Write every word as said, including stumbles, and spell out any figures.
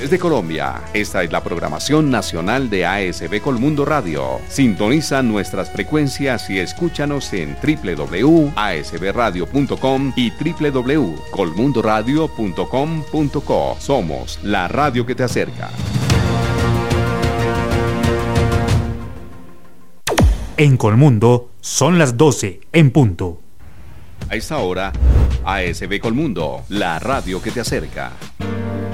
Desde Colombia, esta es la programación nacional de A S B Colmundo Radio. Sintoniza nuestras frecuencias y escúchanos en doble u doble u doble u punto a s b radio punto com y doble u doble u doble u punto colmundo radio punto com punto co. Somos la radio que te acerca. En Colmundo son las doce en punto. A esta hora, A S B Colmundo, la radio que te acerca.